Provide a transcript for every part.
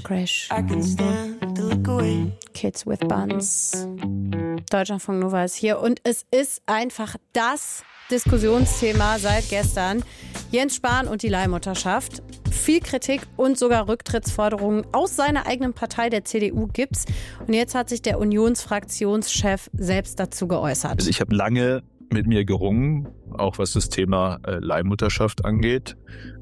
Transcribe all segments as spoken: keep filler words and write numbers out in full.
Crash. Kids with Buns. Deutschlandfunk Nova ist hier und es ist einfach das Diskussionsthema seit gestern. Jens Spahn und die Leihmutterschaft. Viel Kritik und sogar Rücktrittsforderungen aus seiner eigenen Partei, der C D U, gibt's. Und jetzt hat sich der Unionsfraktionschef selbst dazu geäußert. Also ich habe lange mit mir gerungen, auch was das Thema äh, Leihmutterschaft angeht.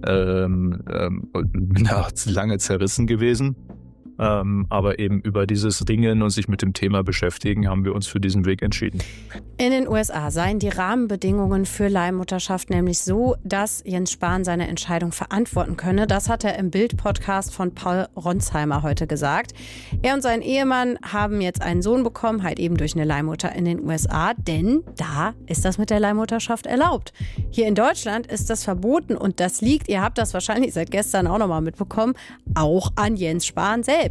Ähm, ähm, bin da lange zerrissen gewesen. Ähm, aber eben über dieses Ringen und sich mit dem Thema beschäftigen, haben wir uns für diesen Weg entschieden. In den U S A seien die Rahmenbedingungen für Leihmutterschaft nämlich so, dass Jens Spahn seine Entscheidung verantworten könne. Das hat er im Bild-Podcast von Paul Ronsheimer heute gesagt. Er und sein Ehemann haben jetzt einen Sohn bekommen, halt eben durch eine Leihmutter in den U S A, denn da ist das mit der Leihmutterschaft erlaubt. Hier in Deutschland ist das verboten und das liegt, ihr habt das wahrscheinlich seit gestern auch nochmal mitbekommen, auch an Jens Spahn selbst.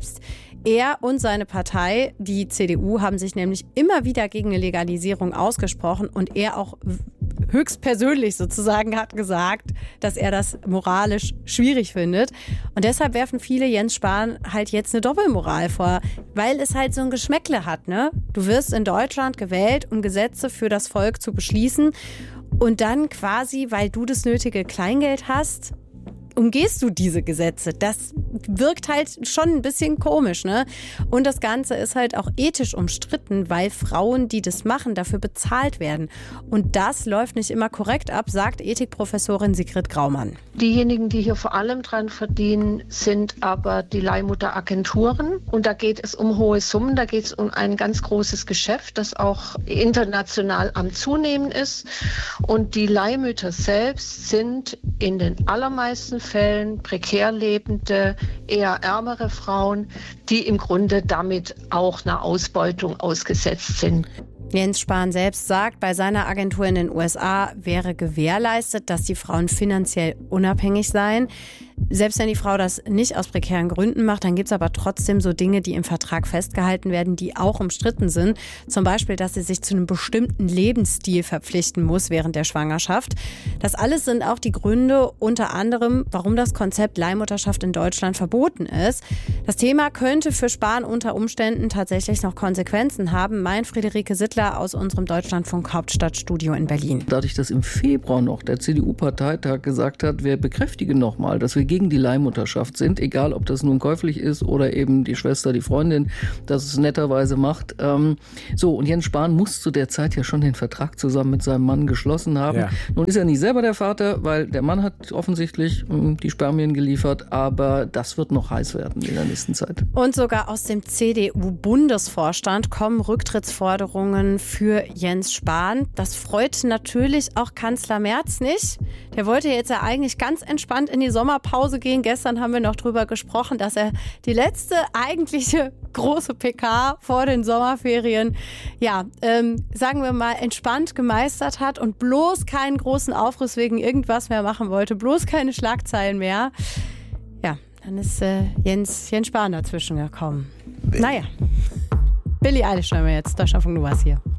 Er und seine Partei, die C D U, haben sich nämlich immer wieder gegen eine Legalisierung ausgesprochen und er auch höchstpersönlich sozusagen hat gesagt, dass er das moralisch schwierig findet. Und deshalb werfen viele Jens Spahn halt jetzt eine Doppelmoral vor, weil es halt so ein Geschmäckle hat, ne? Du wirst in Deutschland gewählt, um Gesetze für das Volk zu beschließen und dann quasi, weil du das nötige Kleingeld hast, umgehst du diese Gesetze. Das wirkt halt schon ein bisschen komisch, ne? Und das Ganze ist halt auch ethisch umstritten, weil Frauen, die das machen, dafür bezahlt werden. Und das läuft nicht immer korrekt ab, sagt Ethikprofessorin Sigrid Graumann. Diejenigen, die hier vor allem dran verdienen, sind aber die Leihmutteragenturen. Und da geht es um hohe Summen, da geht es um ein ganz großes Geschäft, das auch international am Zunehmen ist. Und die Leihmütter selbst sind in den allermeisten Fällen prekär lebende, eher ärmere Frauen, die im Grunde damit auch einer Ausbeutung ausgesetzt sind. Jens Spahn selbst sagt, bei seiner Agentur in den U S A wäre gewährleistet, dass die Frauen finanziell unabhängig seien. Selbst wenn die Frau das nicht aus prekären Gründen macht, dann gibt es aber trotzdem so Dinge, die im Vertrag festgehalten werden, die auch umstritten sind. Zum Beispiel, dass sie sich zu einem bestimmten Lebensstil verpflichten muss während der Schwangerschaft. Das alles sind auch die Gründe, unter anderem, warum das Konzept Leihmutterschaft in Deutschland verboten ist. Das Thema könnte für Spahn unter Umständen tatsächlich noch Konsequenzen haben, meint Friederike Sittler aus unserem Deutschlandfunk Hauptstadtstudio in Berlin. Dadurch, dass im Februar noch der C D U-Parteitag gesagt hat, wir bekräftigen nochmal, dass wir gegen die Leihmutterschaft sind, egal ob das nun käuflich ist oder eben die Schwester, die Freundin, das es netterweise macht. Ähm, so, und Jens Spahn muss zu der Zeit ja schon den Vertrag zusammen mit seinem Mann geschlossen haben. Ja. Nun ist er nicht selber der Vater, weil der Mann hat offensichtlich ähm, die Spermien geliefert, aber das wird noch heiß werden in der nächsten Zeit. Und sogar aus dem C D U-Bundesvorstand kommen Rücktrittsforderungen für Jens Spahn. Das freut natürlich auch Kanzler Merz nicht. Der wollte jetzt ja eigentlich ganz entspannt in die Sommerpause gehen. Gestern haben wir noch drüber gesprochen, dass er die letzte eigentliche große P K vor den Sommerferien, ja, ähm, sagen wir mal, entspannt gemeistert hat und bloß keinen großen Aufriss wegen irgendwas mehr machen wollte, bloß keine Schlagzeilen mehr. Ja, dann ist äh, Jens, Jens Spahn dazwischen gekommen. Naja, Billie Eilish hören wir jetzt. Deutschlandfunk Nova ist hier.